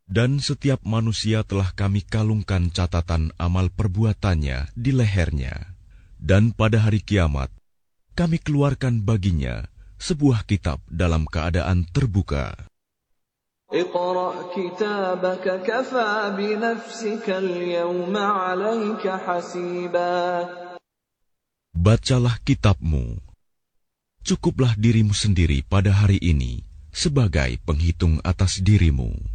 Dan setiap manusia telah kami kalungkan catatan amal perbuatannya di lehernya. Dan pada hari kiamat, kami keluarkan baginya sebuah kitab dalam keadaan terbuka. Iqra' kitabaka kafa binafsika al-yawma 'alayka hasiba. Bacalah kitabmu. Cukuplah dirimu sendiri pada hari ini sebagai penghitung atas dirimu.